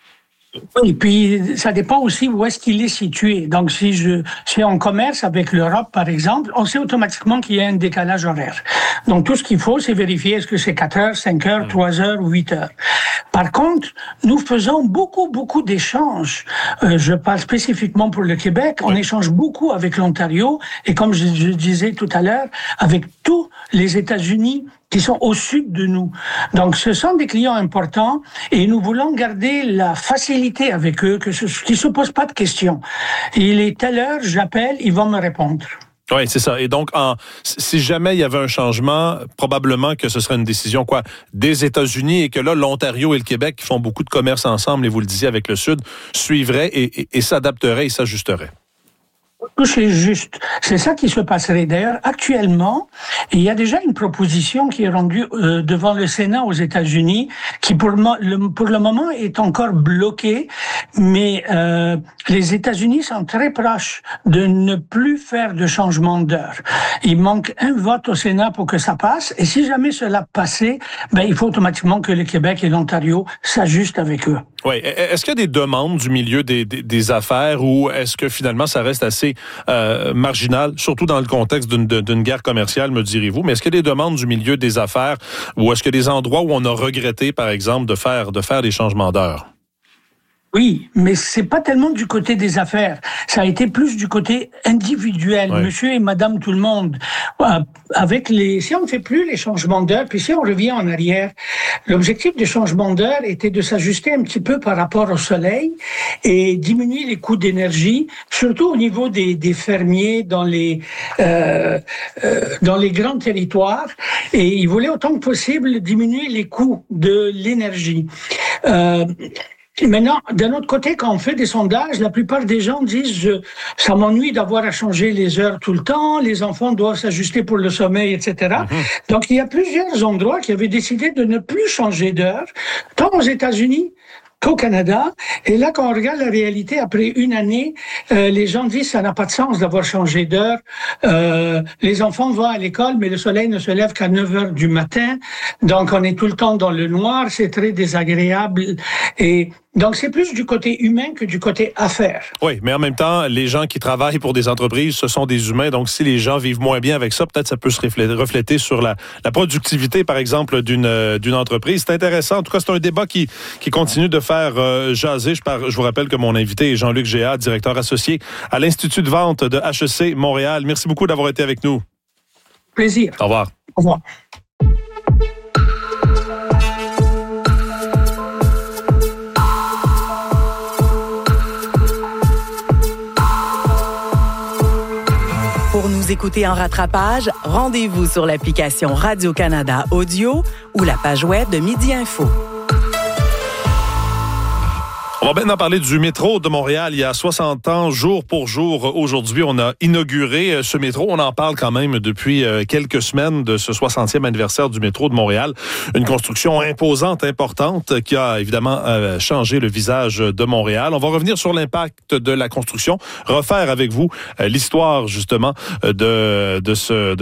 Oui, et puis ça dépend aussi où est-ce qu'il est situé. Donc si je suis en commerce avec l'Europe, par exemple, on sait automatiquement qu'il y a un décalage horaire. Donc tout ce qu'il faut, c'est vérifier est-ce que c'est quatre heures, cinq heures, trois heures ou huit heures. Par contre, nous faisons beaucoup, beaucoup d'échanges. Euh, je parle spécifiquement pour le Québec. On échange beaucoup avec l'Ontario et comme je, je disais tout à l'heure, avec tous les États-Unis qui sont au sud de nous. Donc, ce sont des clients importants et nous voulons garder la facilité avec eux, que ce, qu'ils ne se posent pas de questions. Il est telle heure, j'appelle, ils vont me répondre. Oui, c'est ça. Et donc, en, si jamais il y avait un changement, probablement que ce serait une décision quoi des États-Unis et que là, l'Ontario et le Québec, qui font beaucoup de commerce ensemble, et vous le disiez avec le Sud, suivraient et, et, et s'adapteraient et s'ajusteraient. C'est juste. C'est ça qui se passerait. D'ailleurs, actuellement, il y a déjà une proposition qui est rendue euh, devant le Sénat aux États-Unis, qui pour le, pour le moment est encore bloquée, mais euh, les États-Unis sont très proches de ne plus faire de changement d'heure. Il manque un vote au Sénat pour que ça passe, et si jamais cela passait, ben il faut automatiquement que le Québec et l'Ontario s'ajustent avec eux. Oui. Est-ce qu'il y a des demandes du milieu des, des, des affaires ou est-ce que finalement ça reste assez assez euh, marginal, surtout dans le contexte d'une, d'une guerre commerciale, me direz-vous. Mais est-ce qu'il y a des demandes du milieu des affaires ou est-ce qu'il y a des endroits où on a regretté, par exemple, de faire, de faire des changements d'heure? Oui, mais c'est pas tellement du côté des affaires. Ça a été plus du côté individuel. Ouais. Monsieur et madame tout le monde. Avec les, si on ne fait plus les changements d'heure, puis si on revient en arrière, l'objectif des changements d'heure était de s'ajuster un petit peu par rapport au soleil et diminuer les coûts d'énergie, surtout au niveau des, des fermiers dans les, euh, euh, dans les grands territoires. Et ils voulaient autant que possible diminuer les coûts de l'énergie. Euh, Maintenant, d'un autre côté, quand on fait des sondages, la plupart des gens disent euh, « ça m'ennuie d'avoir à changer les heures tout le temps, les enfants doivent s'ajuster pour le sommeil, et cetera » Mm-hmm. Donc, il y a plusieurs endroits qui avaient décidé de ne plus changer d'heure, tant aux États-Unis qu'au Canada. Et là, quand on regarde la réalité, après une année, euh, les gens disent ça n'a pas de sens d'avoir changé d'heure. Euh, les enfants vont à l'école, mais le soleil ne se lève qu'à neuf heures du matin. Donc, on est tout le temps dans le noir. C'est très désagréable. Et donc, c'est plus du côté humain que du côté affaires. Oui, mais en même temps, les gens qui travaillent pour des entreprises, ce sont des humains. Donc, si les gens vivent moins bien avec ça, peut-être ça peut se refléter, refléter sur la, la productivité, par exemple, d'une, euh, d'une entreprise. C'est intéressant. En tout cas, c'est un débat qui, qui continue de faire euh, jaser. Je, par, je vous rappelle que mon invité est Jean-Luc Géat, directeur associé à l'Institut de vente de H E C Montréal. Merci beaucoup d'avoir été avec nous. Plaisir. Au revoir. Au revoir. Pour nous écouter en rattrapage, rendez-vous sur l'application Radio-Canada Audio ou la page web de Midi Info. On va maintenant parler du métro de Montréal. Il y a soixante ans, jour pour jour, aujourd'hui, on a inauguré ce métro. On en parle quand même depuis quelques semaines de ce soixantième anniversaire du métro de Montréal. Une construction imposante, importante, qui a évidemment changé le visage de Montréal. On va revenir sur l'impact de la construction, refaire avec vous l'histoire justement de, de ce... De